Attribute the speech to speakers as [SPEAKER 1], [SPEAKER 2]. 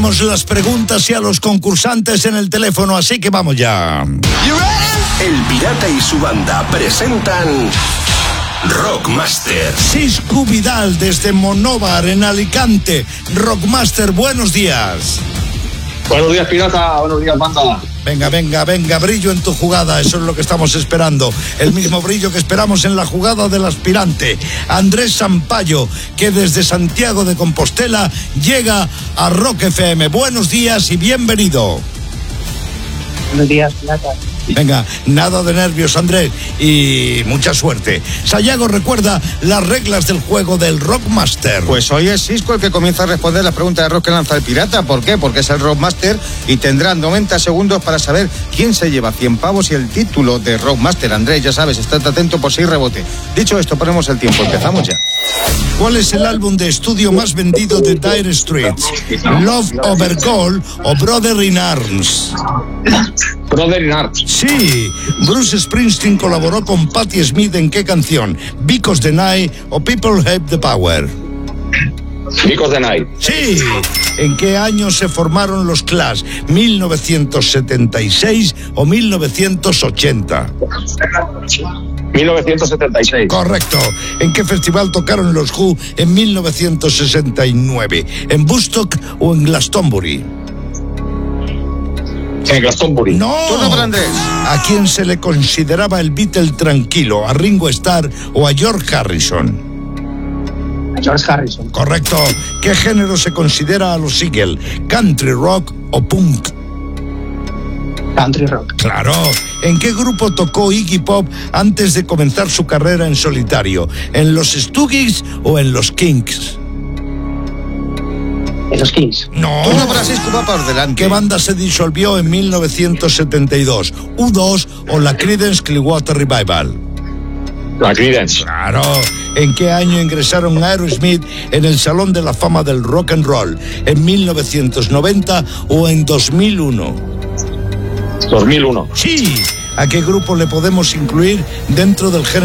[SPEAKER 1] Tenemos las preguntas y a los concursantes en el teléfono, así que vamos ya.
[SPEAKER 2] El Pirata y su banda presentan Rockmaster.
[SPEAKER 1] Siscu Vidal desde Monóvar en Alicante. Rockmaster, buenos días.
[SPEAKER 3] Buenos días, Pirata. Buenos días, banda.
[SPEAKER 1] Venga, brillo en tu jugada, eso es lo que estamos esperando. El mismo brillo que esperamos en la jugada del aspirante. Andrés Sampaio, que desde Santiago de Compostela llega a Rock FM. Buenos días y bienvenido.
[SPEAKER 4] Buenos días, Pirata.
[SPEAKER 1] Venga, nada de nervios, Andrés, y mucha suerte. Sayago, recuerda las reglas del juego del Rockmaster.
[SPEAKER 5] Pues hoy es Siscu el que comienza a responder las preguntas de rock que lanza el Pirata. ¿Por qué? Porque es el Rockmaster y tendrán 90 segundos para saber quién se lleva 100 pavos y el título de Rockmaster. Andrés, ya sabes, estate atento por si rebote. Dicho esto, ponemos el tiempo. Empezamos ya.
[SPEAKER 1] ¿Cuál es el álbum de estudio más vendido de Dire Straits? ¿Love Over Gold o Brother in Arms?
[SPEAKER 3] Brother in Arms.
[SPEAKER 1] Sí. Bruce Springsteen colaboró con Patti Smith ¿en qué canción? ¿Because the Night o People Have the Power?
[SPEAKER 3] Because the Night.
[SPEAKER 1] Sí. ¿En qué año se formaron los Clash? ¿1976 o 1980?
[SPEAKER 3] 1976.
[SPEAKER 1] Correcto. ¿En qué festival tocaron los Who en 1969? ¿En Woodstock o en Glastonbury?
[SPEAKER 3] En Glastonbury.
[SPEAKER 1] No.
[SPEAKER 5] Turno para Andrés.
[SPEAKER 1] ¿A quién se le consideraba el Beatle tranquilo? ¿A Ringo Starr o a George Harrison?
[SPEAKER 4] George Harrison.
[SPEAKER 1] Correcto. ¿Qué género se considera a los Eagles? ¿Country rock o punk?
[SPEAKER 4] Country rock.
[SPEAKER 1] Claro. ¿En qué grupo tocó Iggy Pop antes de comenzar su carrera en solitario? ¿En los Stooges o en los Kinks?
[SPEAKER 4] En los Kings.
[SPEAKER 1] No.
[SPEAKER 5] Turno para Siscu, va por delante.
[SPEAKER 1] ¿Qué banda se disolvió en 1972? ¿U2 o la Creedence Clearwater Revival?
[SPEAKER 3] La Creedence.
[SPEAKER 1] Claro. ¿En qué año ingresaron Aerosmith en el Salón de la Fama del Rock and Roll? ¿En 1990 o en 2001?
[SPEAKER 3] 2001.
[SPEAKER 1] Sí. ¿A qué grupo le podemos incluir dentro del género